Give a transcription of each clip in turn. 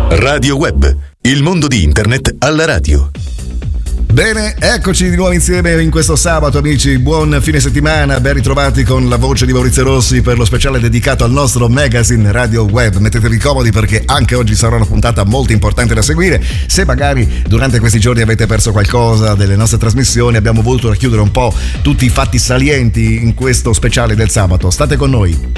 Radio Web, il mondo di internet alla radio. Bene, eccoci di nuovo insieme in questo sabato, amici. Buon fine settimana, ben ritrovati con la voce di Maurizio Rossi per lo speciale dedicato al nostro magazine Radio Web. Mettetevi comodi perché anche oggi sarà una puntata molto importante da seguire. Se magari durante questi giorni avete perso qualcosa delle nostre trasmissioni, abbiamo voluto racchiudere un po' tutti i fatti salienti in questo speciale del sabato. State con noi.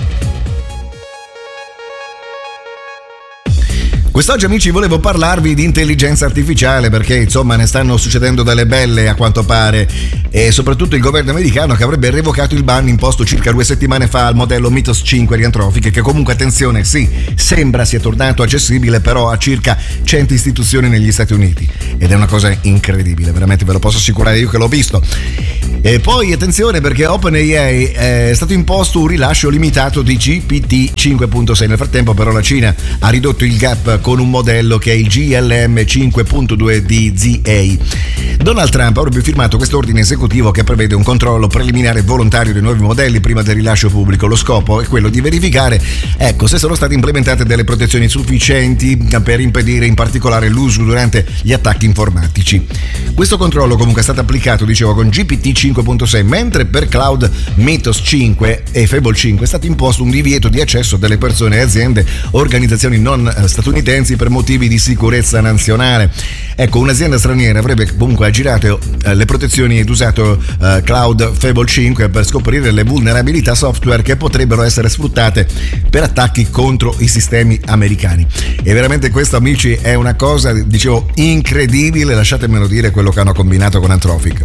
Quest'oggi, amici, volevo parlarvi di intelligenza artificiale perché insomma ne stanno succedendo delle belle a quanto pare, e soprattutto il governo americano che avrebbe revocato il ban imposto circa 2 settimane fa al modello Mythos 5 di Anthropic, che comunque, attenzione, sì, sembra sia tornato accessibile però a circa 100 istituzioni negli Stati Uniti, ed è una cosa incredibile, veramente ve lo posso assicurare io che l'ho visto. E poi attenzione perché OpenAI è stato imposto un rilascio limitato di GPT 5.6. Nel frattempo però la Cina ha ridotto il gap con un modello che è il GLM 5.2 di ZA. Donald Trump avrebbe firmato quest'ordine esecutivo che prevede un controllo preliminare volontario dei nuovi modelli prima del rilascio pubblico. Lo scopo è quello di verificare, se sono state implementate delle protezioni sufficienti per impedire in particolare l'uso durante gli attacchi informatici. Questo controllo comunque è stato applicato, dicevo, con GPT 5.6, mentre per Cloud Mythos 5 e Fable 5 è stato imposto un divieto di accesso delle persone e aziende, organizzazioni non statunitensi per motivi di sicurezza nazionale. Un'azienda straniera avrebbe comunque aggirato le protezioni ed usato Cloud Fable 5 per scoprire le vulnerabilità software che potrebbero essere sfruttate per attacchi contro i sistemi americani. E veramente questo, amici, è una cosa, dicevo, incredibile. Lasciatemelo dire quello che hanno combinato con Anthropic.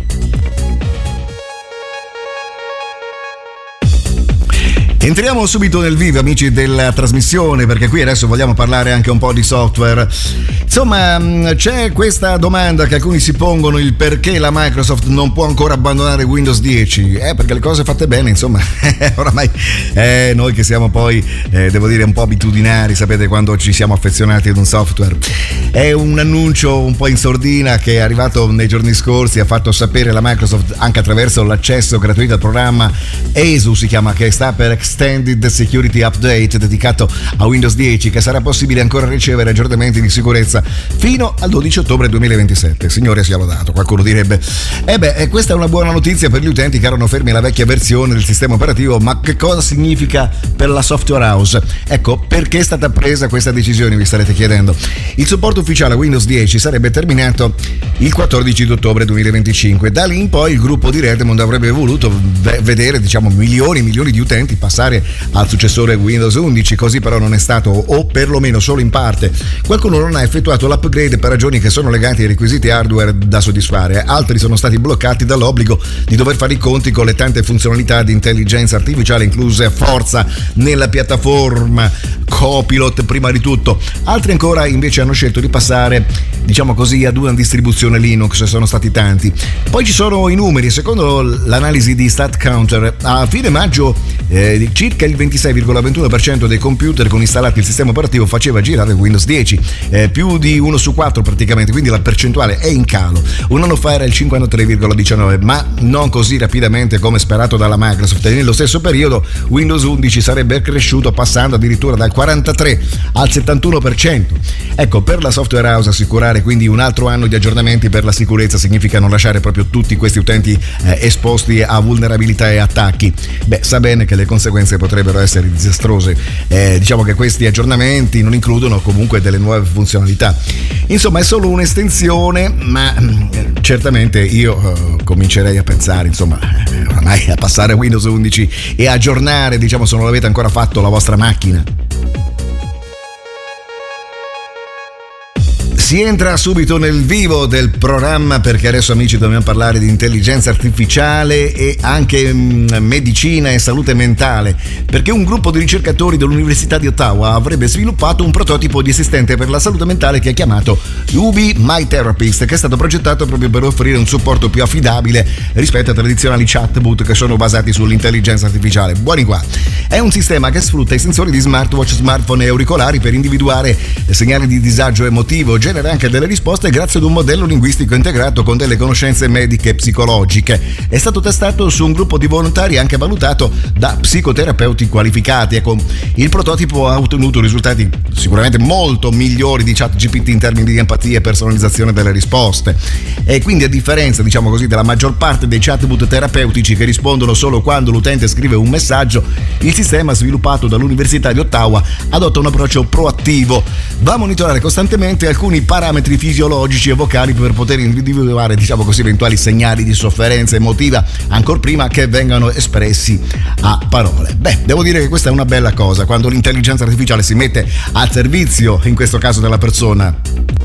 Entriamo subito nel vivo, amici, della trasmissione, perché qui adesso vogliamo parlare anche un po' di software. Insomma, c'è questa domanda che alcuni si pongono: il perché la Microsoft non può ancora abbandonare Windows 10? Perché le cose fatte bene, insomma, oramai noi che siamo poi, devo dire, un po' abitudinari, sapete, quando ci siamo affezionati ad un software. È un annuncio un po' in sordina che è arrivato nei giorni scorsi, ha fatto sapere la Microsoft anche attraverso l'accesso gratuito al programma ESU, si chiama, che sta per Extended Security Update, dedicato a Windows 10, che sarà possibile ancora ricevere aggiornamenti di sicurezza fino al 12 ottobre 2027. Signore sia lodato, qualcuno direbbe. Questa è una buona notizia per gli utenti che erano fermi alla vecchia versione del sistema operativo, ma che cosa significa per la software house? Perché è stata presa questa decisione, vi starete chiedendo. Il supporto ufficiale a Windows 10 sarebbe terminato il 14 ottobre 2025. Da lì in poi il gruppo di Redmond avrebbe voluto vedere, diciamo, milioni di utenti passare al successore Windows 11, così però non è stato, o perlomeno solo in parte. Qualcuno non ha effettuato l'upgrade per ragioni che sono legate ai requisiti hardware da soddisfare, altri sono stati bloccati dall'obbligo di dover fare i conti con le tante funzionalità di intelligenza artificiale incluse a forza nella piattaforma, Copilot prima di tutto. Altri ancora invece hanno scelto di passare, diciamo così, ad una distribuzione Linux, sono stati tanti. Poi ci sono i numeri. Secondo l'analisi di StatCounter, a fine maggio circa il 26,21% dei computer con installati il sistema operativo faceva girare Windows 10, più di 1 su 4 praticamente, quindi la percentuale è in calo. Un anno fa era il 53,19%, ma non così rapidamente come sperato dalla Microsoft, e nello stesso periodo Windows 11 sarebbe cresciuto passando addirittura dal 43 al 71%. Per la software house assicurare quindi un altro anno di aggiornamenti per la sicurezza significa non lasciare proprio tutti questi utenti esposti a vulnerabilità e attacchi. Sa bene che le conseguenze potrebbero essere disastrose. Diciamo che questi aggiornamenti non includono comunque delle nuove funzionalità. Insomma, è solo un'estensione, ma certamente io comincerei a pensare, insomma, ormai a passare a Windows 11 e aggiornare, diciamo, se non l'avete ancora fatto, la vostra macchina. Si entra subito nel vivo del programma, perché adesso, amici, dobbiamo parlare di intelligenza artificiale e anche medicina e salute mentale, perché un gruppo di ricercatori dell'Università di Ottawa avrebbe sviluppato un prototipo di assistente per la salute mentale che è chiamato Ubi My Therapist, che è stato progettato proprio per offrire un supporto più affidabile rispetto a tradizionali chatbot che sono basati sull'intelligenza artificiale. Buoni qua. È un sistema che sfrutta i sensori di smartwatch, smartphone e auricolari per individuare segnali di disagio emotivo, genera anche delle risposte grazie ad un modello linguistico integrato con delle conoscenze mediche e psicologiche. È stato testato su un gruppo di volontari anche valutato da psicoterapeuti qualificati. Ecco, il prototipo ha ottenuto risultati sicuramente molto migliori di ChatGPT in termini di empatia e personalizzazione delle risposte. E quindi, a differenza, diciamo così, della maggior parte dei chatbot terapeutici che rispondono solo quando l'utente scrive un messaggio, il sistema sviluppato dall'Università di Ottawa adotta un approccio proattivo. Va a monitorare costantemente alcuni parametri fisiologici e vocali per poter individuare, diciamo così, eventuali segnali di sofferenza emotiva ancor prima che vengano espressi a parole. Beh, devo dire che questa è una bella cosa, quando l'intelligenza artificiale si mette al servizio, in questo caso, della persona.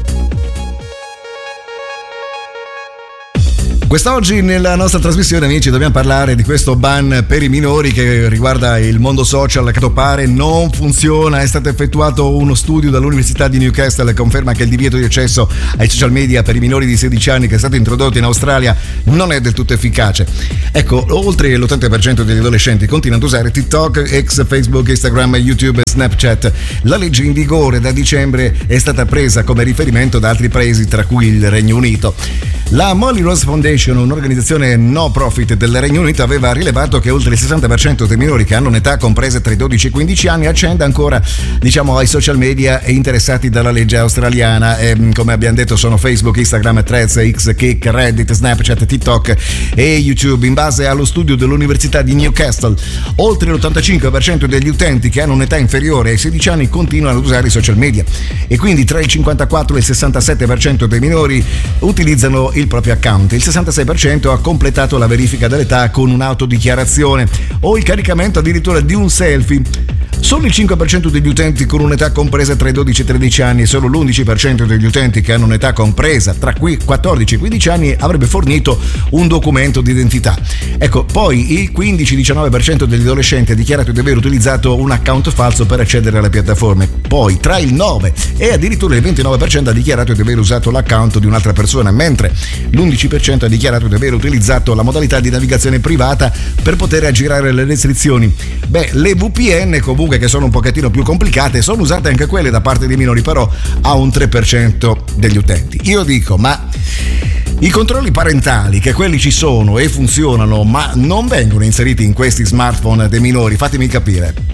Quest'oggi nella nostra trasmissione, amici, dobbiamo parlare di questo ban per i minori che riguarda il mondo social, che a quanto pare non funziona. È stato effettuato uno studio dall'Università di Newcastle che conferma che il divieto di accesso ai social media per i minori di 16 anni che è stato introdotto in Australia non è del tutto efficace. Ecco, oltre l'80% degli adolescenti continua ad usare TikTok, ex Facebook, Instagram, YouTube e Snapchat. La legge in vigore da dicembre è stata presa come riferimento da altri paesi, tra cui il Regno Unito. La Molly Rose Foundation, un'organizzazione no profit del Regno Unito, aveva rilevato che oltre il 60% dei minori che hanno un'età compresa tra i 12 e i 15 anni accende ancora, diciamo, ai social media e interessati dalla legge australiana. Come abbiamo detto, sono Facebook, Instagram, Threads, X, Kik, Reddit, Snapchat, TikTok e YouTube. In base allo studio dell'Università di Newcastle, oltre l'85% degli utenti che hanno un'età inferiore ai 16 anni continuano ad usare i social media, e quindi tra il 54 e il 67% dei minori utilizzano il proprio account. Il 66% ha completato la verifica dell'età con un'autodichiarazione o il caricamento addirittura di un selfie. Solo il 5% degli utenti con un'età compresa tra i 12 e i 13 anni e solo l'11% degli utenti che hanno un'età compresa tra i 14 e i 15 anni avrebbe fornito un documento di identità. Ecco, poi il 15-19% degli adolescenti ha dichiarato di aver utilizzato un account falso per accedere alle piattaforme. Poi tra il 9 e addirittura il 29% ha dichiarato di aver usato l'account di un'altra persona, mentre l'11% ha dichiarato di aver utilizzato la modalità di navigazione privata per poter aggirare le restrizioni. Beh, le VPN comunque, che sono un pochettino più complicate, sono usate anche quelle da parte dei minori, però a un 3% degli utenti. Io dico, ma i controlli parentali, che quelli ci sono e funzionano, ma non vengono inseriti in questi smartphone dei minori? Fatemi capire.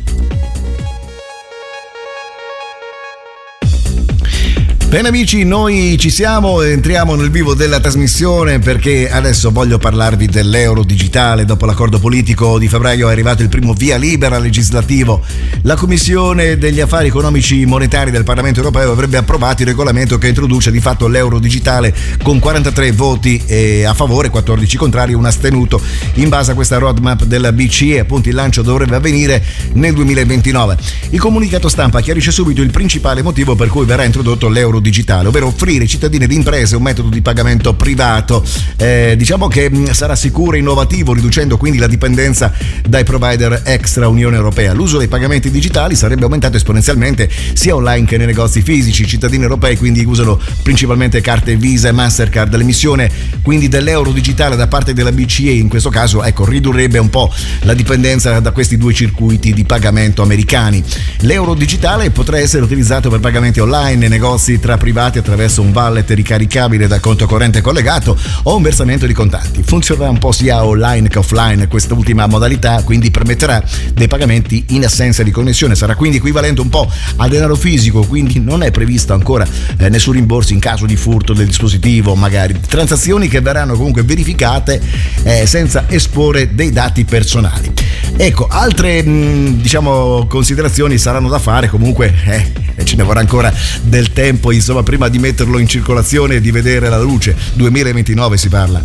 Bene amici, noi ci siamo, entriamo nel vivo della trasmissione perché adesso voglio parlarvi dell'euro digitale. Dopo l'accordo politico di febbraio è arrivato il primo via libera legislativo. La Commissione degli Affari Economici Monetari del Parlamento Europeo avrebbe approvato il regolamento che introduce di fatto l'euro digitale con 43 voti a favore, 14 contrari e un astenuto. In base a questa roadmap della BCE, appunto, il lancio dovrebbe avvenire nel 2029. Il comunicato stampa chiarisce subito il principale motivo per cui verrà introdotto l'euro digitale, ovvero offrire ai cittadini ed imprese un metodo di pagamento privato, diciamo che sarà sicuro e innovativo, riducendo quindi la dipendenza dai provider extra Unione Europea. L'uso dei pagamenti digitali sarebbe aumentato esponenzialmente sia online che nei negozi fisici. I cittadini europei quindi usano principalmente carte Visa e Mastercard. L'emissione quindi dell'euro digitale da parte della BCE in questo caso, ecco, ridurrebbe un po' la dipendenza da questi due circuiti di pagamento americani. L'euro digitale potrà essere utilizzato per pagamenti online, negozi tra privati attraverso un wallet ricaricabile dal conto corrente collegato o un versamento di contanti. Funzionerà un po' sia online che offline quest'ultima modalità, quindi permetterà dei pagamenti in assenza di connessione, sarà quindi equivalente un po' a denaro fisico, quindi non è previsto ancora nessun rimborso in caso di furto del dispositivo, magari transazioni che verranno comunque verificate senza esporre dei dati personali. Ecco, altre diciamo considerazioni saranno da fare, comunque ce ne vorrà ancora del tempo, insomma, prima di metterlo in circolazione e di vedere la luce. 2029 si parla.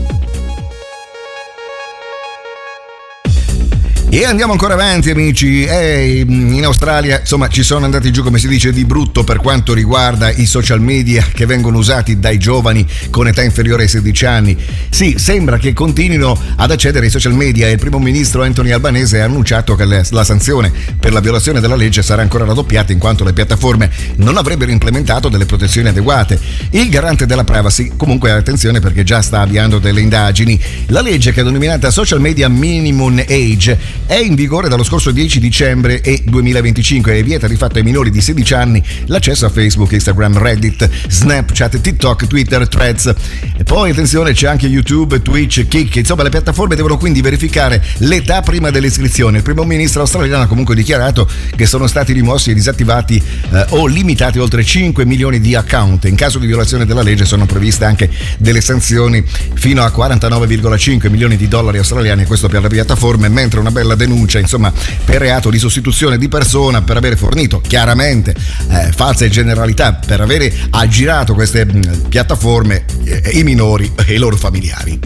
E andiamo ancora avanti, amici. In Australia, insomma, ci sono andati giù, come si dice, di brutto per quanto riguarda i social media che vengono usati dai giovani con età inferiore ai 16 anni. Sì, sembra che continuino ad accedere ai social media e il primo ministro Anthony Albanese ha annunciato che la sanzione per la violazione della legge sarà ancora raddoppiata in quanto le piattaforme non avrebbero implementato delle protezioni adeguate. Il garante della privacy, comunque, attenzione, perché già sta avviando delle indagini. La legge, che è denominata Social Media Minimum Age, è in vigore dallo scorso 10 dicembre e 2025 e vieta di fatto ai minori di 16 anni l'accesso a Facebook, Instagram, Reddit, Snapchat, TikTok, Twitter, Threads. E poi attenzione, c'è anche YouTube, Twitch, Kick. Insomma, le piattaforme devono quindi verificare l'età prima dell'iscrizione. Il primo ministro australiano ha comunque dichiarato che sono stati rimossi e disattivati o limitati oltre 5 milioni di account. In caso di violazione della legge sono previste anche delle sanzioni fino a 49,5 milioni di dollari australiani, questo per le piattaforme, mentre una bella denuncia insomma per reato di sostituzione di persona per avere fornito chiaramente false generalità, per avere aggirato queste piattaforme i minori e i loro familiari.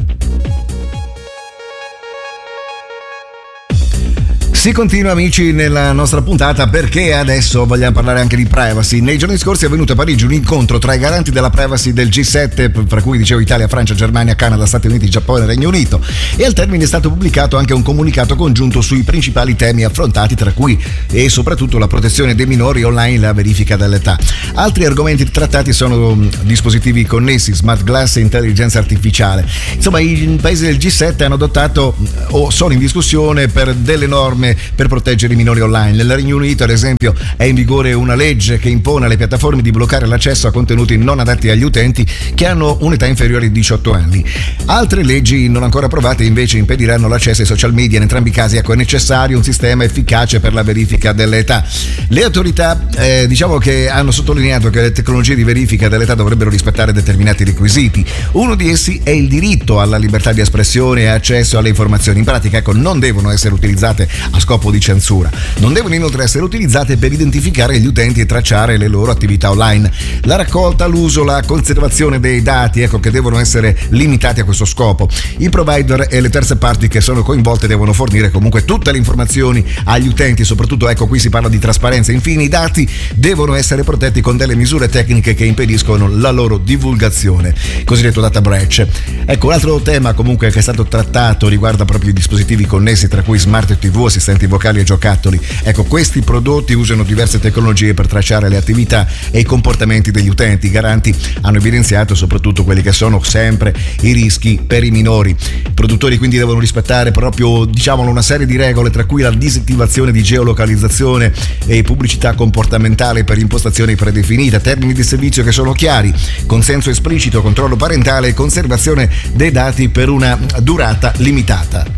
Si continua, amici, nella nostra puntata, perché adesso vogliamo parlare anche di privacy. Nei giorni scorsi è avvenuto a Parigi un incontro tra i garanti della privacy del G7, fra cui dicevo Italia, Francia, Germania, Canada, Stati Uniti, Giappone e Regno Unito, e al termine è stato pubblicato anche un comunicato congiunto sui principali temi affrontati, tra cui e soprattutto la protezione dei minori online e la verifica dell'età. Altri argomenti trattati sono dispositivi connessi, smart glass e intelligenza artificiale. Insomma, i paesi del G7 hanno adottato o sono in discussione per delle norme per proteggere i minori online. Nel Regno Unito, ad esempio, è in vigore una legge che impone alle piattaforme di bloccare l'accesso a contenuti non adatti agli utenti che hanno un'età inferiore ai 18 anni. Altre leggi non ancora approvate invece impediranno l'accesso ai social media. In entrambi i casi, ecco, è necessario un sistema efficace per la verifica dell'età. Le autorità diciamo che hanno sottolineato che le tecnologie di verifica dell'età dovrebbero rispettare determinati requisiti. Uno di essi è il diritto alla libertà di espressione e accesso alle informazioni. In pratica, ecco, non devono essere utilizzate a scopo di censura. Non devono inoltre essere utilizzate per identificare gli utenti e tracciare le loro attività online. La raccolta, l'uso, la conservazione dei dati, ecco, che devono essere limitati a questo scopo. I provider e le terze parti che sono coinvolte devono fornire comunque tutte le informazioni agli utenti, soprattutto, ecco, qui si parla di trasparenza. Infine, i dati devono essere protetti con delle misure tecniche che impediscono la loro divulgazione, cosiddetto data breach. Ecco, un altro tema comunque che è stato trattato riguarda proprio i dispositivi connessi, tra cui smart TV, assistenti vocali e giocattoli. Ecco, questi prodotti usano diverse tecnologie per tracciare le attività e i comportamenti degli utenti. I garanti hanno evidenziato soprattutto quelli che sono sempre i rischi per i minori. I produttori quindi devono rispettare proprio, diciamolo, una serie di regole, tra cui la disattivazione di geolocalizzazione e pubblicità comportamentale per impostazioni predefinite, termini di servizio che sono chiari, consenso esplicito, controllo parentale e conservazione dei dati per una durata limitata.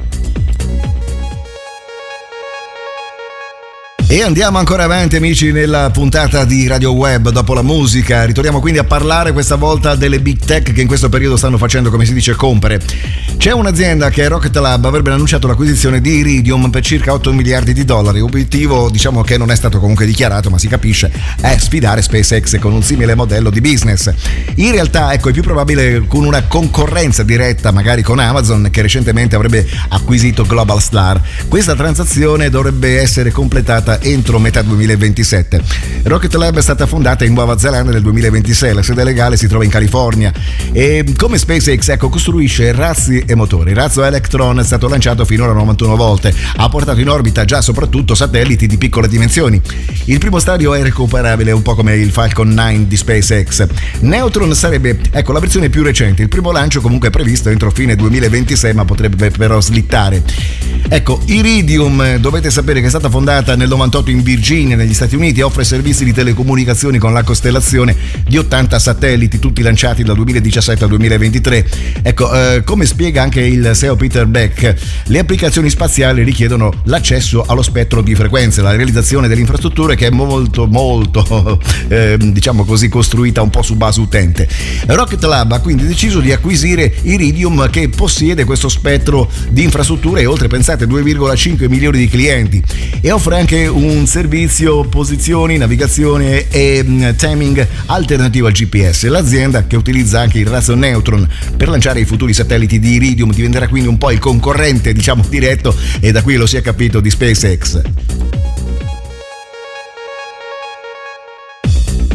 E andiamo ancora avanti, amici, nella puntata di Radio Web. Dopo la musica ritorniamo quindi a parlare questa volta delle big tech che in questo periodo stanno facendo, come si dice, compere. C'è un'azienda che è Rocket Lab, avrebbe annunciato l'acquisizione di Iridium per circa 8 miliardi di dollari. Obiettivo, diciamo, che non è stato comunque dichiarato, ma si capisce, è sfidare SpaceX con un simile modello di business. In realtà, ecco, è più probabile con una concorrenza diretta, magari con Amazon, che recentemente avrebbe acquisito Globalstar. Questa transazione dovrebbe essere completata entro metà 2027. Rocket Lab è stata fondata in Nuova Zelanda nel 2026, la sede legale si trova in California e come SpaceX, ecco, costruisce razzi e motori. Il razzo Electron è stato lanciato finora 91 volte, ha portato in orbita già soprattutto satelliti di piccole dimensioni. Il primo stadio è recuperabile, un po' come il Falcon 9 di SpaceX. Neutron sarebbe, ecco, la versione più recente. Il primo lancio comunque è previsto entro fine 2026, ma potrebbe però slittare. Ecco, Iridium, dovete sapere che è stata fondata nel 98 in Virginia, negli Stati Uniti, offre servizi di telecomunicazioni con la costellazione di 80 satelliti, tutti lanciati dal 2017 al 2023. Ecco, come spiega anche il CEO Peter Beck, le applicazioni spaziali richiedono l'accesso allo spettro di frequenze, la realizzazione delle infrastrutture che è molto diciamo così, costruita un po' su base utente. Rocket Lab ha quindi deciso di acquisire Iridium, che possiede questo spettro di infrastrutture e oltre, pensate, 2,5 milioni di clienti, e offre anche un servizio posizioni, navigazione e timing alternativo al GPS. L'azienda, che utilizza anche il razzo Neutron per lanciare i futuri satelliti di Iridium, diventerà quindi un po' il concorrente, diciamo, diretto, e da qui lo si è capito, di SpaceX.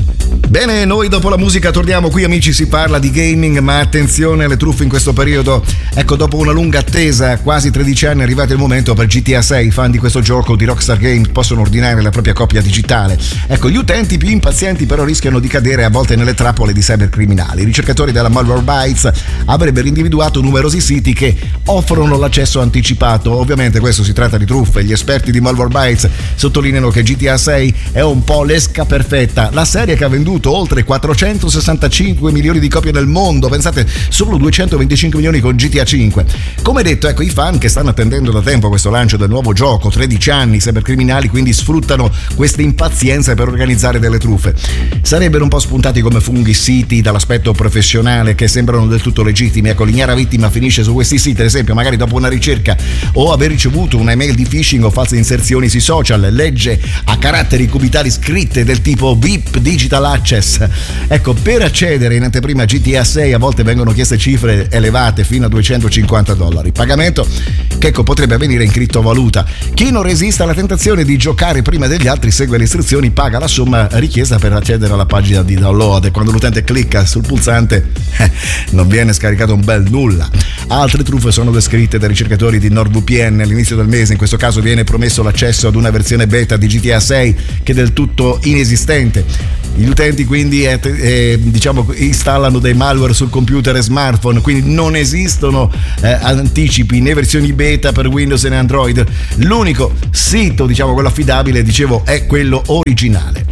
Bene, noi dopo la musica torniamo qui, amici, si parla di gaming, ma attenzione alle truffe in questo periodo. Ecco, dopo una lunga attesa, quasi 13 anni, è arrivato il momento per GTA 6. I fan di questo gioco di Rockstar Games possono ordinare la propria copia digitale. Ecco, gli utenti più impazienti però rischiano di cadere a volte nelle trappole di cybercriminali. I ricercatori della Malwarebytes avrebbero individuato numerosi siti che offrono l'accesso anticipato. Ovviamente questo si tratta di truffe. Gli esperti di Malwarebytes sottolineano che GTA 6 è un po' l'esca perfetta, la serie che ha venduto oltre 465 milioni di copie nel mondo, pensate, solo 225 milioni con GTA 5. Come detto, ecco, i fan che stanno attendendo da tempo questo lancio del nuovo gioco, 13 anni, i cybercriminali quindi sfruttano questa impazienza per organizzare delle truffe. Sarebbero un po' spuntati come funghi siti dall'aspetto professionale che sembrano del tutto legittimi. Ecco, l'ignara vittima finisce su questi siti, ad esempio, magari dopo una ricerca o aver ricevuto un'email di phishing o false inserzioni sui social, legge a caratteri cubitali scritte del tipo VIP Digital Access. Ecco, per accedere in anteprima a GTA 6 a volte vengono chieste cifre elevate fino a $250. Pagamento che, ecco, potrebbe avvenire in criptovaluta. Chi non resiste alla tentazione di giocare prima degli altri segue le istruzioni, paga la somma richiesta per accedere alla pagina di download e quando l'utente clicca sul pulsante non viene scaricato un bel nulla. Altre truffe sono descritte dai ricercatori di NordVPN. All'inizio del mese in questo caso viene promesso l'accesso ad una versione beta di GTA 6 che è del tutto inesistente. Gli utenti quindi installano dei malware sul computer e smartphone, quindi non esistono anticipi né versioni beta per Windows e Android. L'unico sito, quello affidabile, dicevo, è quello originale.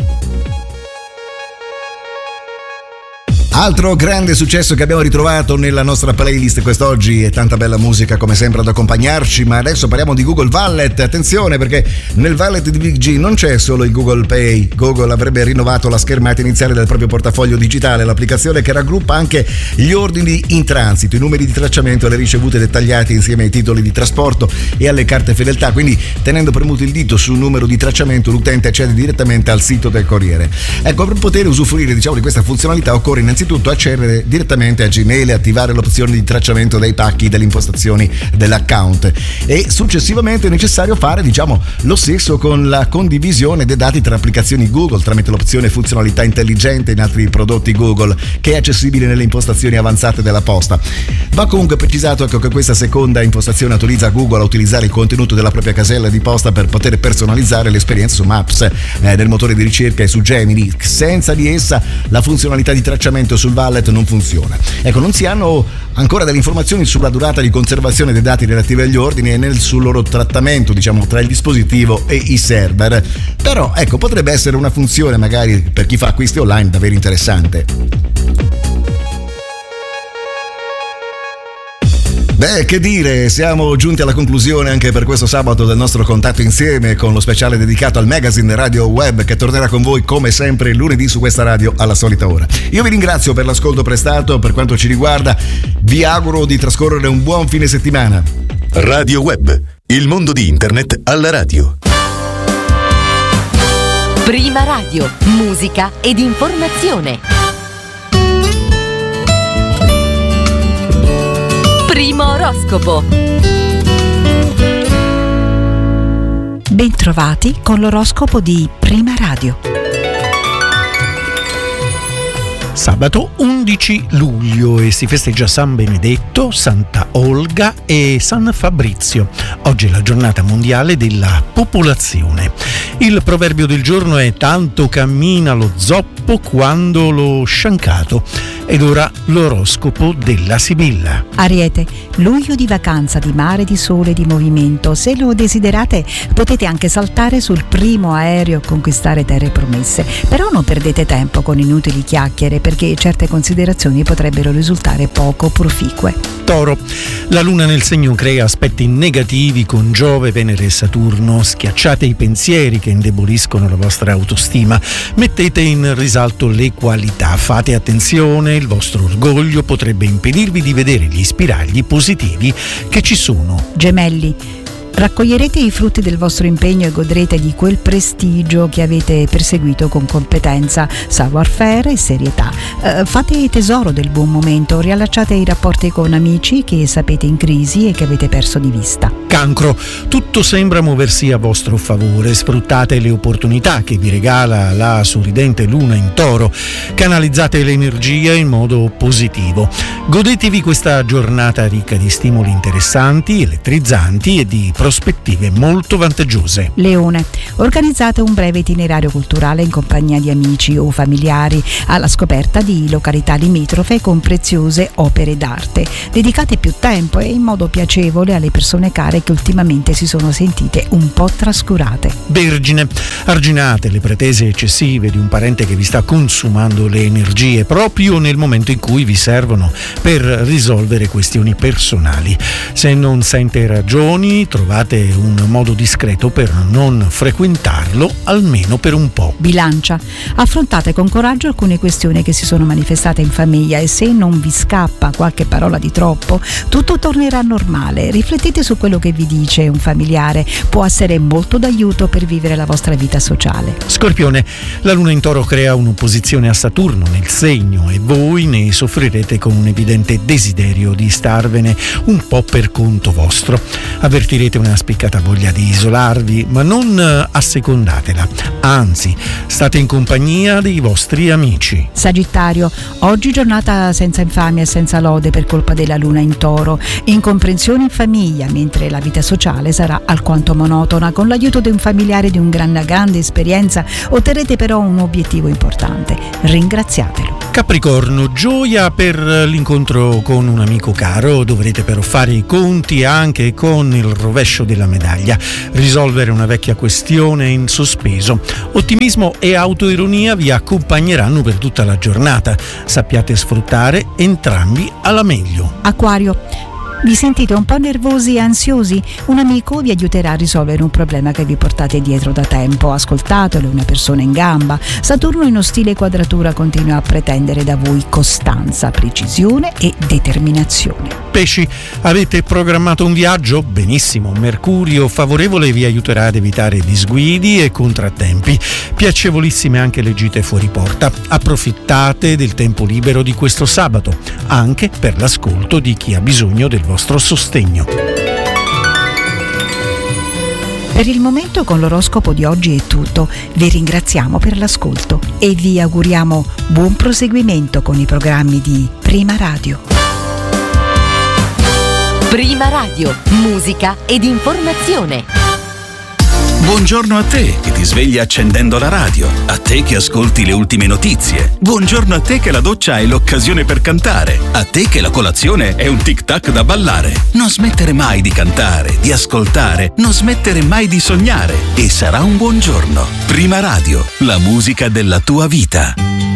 Altro grande successo che abbiamo ritrovato nella nostra playlist quest'oggi, e tanta bella musica come sempre ad accompagnarci, ma adesso parliamo di Google Wallet. Attenzione, perché nel wallet di Big G non c'è solo il Google Pay. Google avrebbe rinnovato la schermata iniziale del proprio portafoglio digitale, l'applicazione che raggruppa anche gli ordini in transito, i numeri di tracciamento e le ricevute dettagliate insieme ai titoli di trasporto e alle carte fedeltà. Quindi, tenendo premuto il dito sul numero di tracciamento, l'utente accede direttamente al sito del corriere. Ecco, per poter usufruire di questa funzionalità occorre innanzitutto accedere direttamente a Gmail e attivare l'opzione di tracciamento dei pacchi delle impostazioni dell'account, e successivamente è necessario fare lo stesso con la condivisione dei dati tra applicazioni Google tramite l'opzione funzionalità intelligente in altri prodotti Google, che è accessibile nelle impostazioni avanzate della posta. Va comunque precisato che questa seconda impostazione autorizza Google a utilizzare il contenuto della propria casella di posta per poter personalizzare l'esperienza su Maps, nel motore di ricerca e su Gemini. Senza di essa la funzionalità di tracciamento sul wallet non funziona. Ecco, non si hanno ancora delle informazioni sulla durata di conservazione dei dati relativi agli ordini e sul loro trattamento, tra il dispositivo e i server. Però, ecco, potrebbe essere una funzione magari per chi fa acquisti online davvero interessante. Beh, che dire, siamo giunti alla conclusione anche per questo sabato del nostro contatto insieme, con lo speciale dedicato al magazine Radio Web che tornerà con voi come sempre lunedì su questa radio alla solita ora. Io vi ringrazio per l'ascolto prestato. Per quanto ci riguarda, vi auguro di trascorrere un buon fine settimana. Radio Web, il mondo di internet alla radio. Prima Radio, musica ed informazione. Primo oroscopo. Bentrovati con l'oroscopo di Prima Radio. Sabato 11 luglio e si festeggia San Benedetto, Santa Olga e San Fabrizio. Oggi è la giornata mondiale della popolazione. Il proverbio del giorno è: tanto cammina lo zoppo quando lo sciancato. Ed ora l'oroscopo della Sibilla. Ariete, luglio di vacanza, di mare, di sole, di movimento. Se lo desiderate potete anche saltare sul primo aereo e conquistare terre promesse. Però non perdete tempo con inutili chiacchiere, perché certe considerazioni potrebbero risultare poco proficue. Toro, la luna nel segno crea aspetti negativi con Giove, Venere e Saturno. Schiacciate i pensieri che indeboliscono la vostra autostima. Mettete in risalto le qualità. Fate attenzione, il vostro orgoglio potrebbe impedirvi di vedere gli spiragli positivi che ci sono. Gemelli, raccoglierete i frutti del vostro impegno e godrete di quel prestigio che avete perseguito con competenza, savoir-faire e serietà. Fate tesoro del buon momento, riallacciate i rapporti con amici che sapete in crisi e che avete perso di vista. Cancro, tutto sembra muoversi a vostro favore, sfruttate le opportunità che vi regala la sorridente luna in Toro, canalizzate l'energia in modo positivo, godetevi questa giornata ricca di stimoli interessanti, elettrizzanti e di prospettive molto vantaggiose. Leone, organizzate un breve itinerario culturale in compagnia di amici o familiari alla scoperta di località limitrofe con preziose opere d'arte. Dedicate più tempo e in modo piacevole alle persone care che ultimamente si sono sentite un po' trascurate. Vergine, arginate le pretese eccessive di un parente che vi sta consumando le energie proprio nel momento in cui vi servono per risolvere questioni personali. Se non sente ragioni, trovate un modo discreto per non frequentarlo, almeno per un po'. Bilancia, affrontate con coraggio alcune questioni che si sono manifestate in famiglia e se non vi scappa qualche parola di troppo, tutto tornerà normale. Riflettete su quello che vi dice un familiare, può essere molto d'aiuto per vivere la vostra vita sociale. Scorpione, la luna in Toro crea un'opposizione a Saturno nel segno e voi ne soffrirete con un evidente desiderio di starvene un po' per conto vostro. Avvertirete una spiccata voglia di isolarvi, ma non assecondatela, anzi, state in compagnia dei vostri amici. Sagittario, oggi giornata senza infamia e senza lode per colpa della luna in Toro, incomprensioni in famiglia, mentre la vita sociale sarà alquanto monotona. Con l'aiuto di un familiare di una grande esperienza otterrete però un obiettivo importante. Ringraziatelo. Capricorno, gioia per l'incontro con un amico caro, dovrete però fare i conti anche con il rovescio della medaglia, risolvere una vecchia questione in sospeso. Ottimismo e autoironia vi accompagneranno per tutta la giornata, sappiate sfruttare entrambi alla meglio. Acquario, vi sentite un po' nervosi e ansiosi? Un amico vi aiuterà a risolvere un problema che vi portate dietro da tempo. Ascoltatelo, è una persona in gamba. Saturno in ostile quadratura continua a pretendere da voi costanza, precisione e determinazione. Pesci, avete programmato un viaggio? Benissimo, Mercurio favorevole vi aiuterà ad evitare disguidi e contrattempi. Piacevolissime anche le gite fuori porta. Approfittate del tempo libero di questo sabato, anche per l'ascolto di chi ha bisogno del vostro sostegno. Per il momento con l'oroscopo di oggi è tutto. Vi ringraziamo per l'ascolto e vi auguriamo buon proseguimento con i programmi di Prima Radio. Prima Radio, musica ed informazione. Buongiorno a te che ti svegli accendendo la radio, a te che ascolti le ultime notizie. Buongiorno a te che la doccia è l'occasione per cantare, a te che la colazione è un tic-tac da ballare. Non smettere mai di cantare, di ascoltare, non smettere mai di sognare e sarà un buon giorno. Prima Radio, la musica della tua vita.